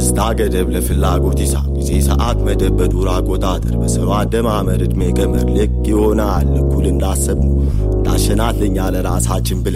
የደስታ ገደብ ለፍላጎት ይሳብ ጊዜ ሰዓት መደብ በዱር አቆጣጠር በሰው አደማመር እድሜ ገመር ልክ ይሆናል እኩል እንዳሰብነው እንዳሸናት ለኛ ለራሳችን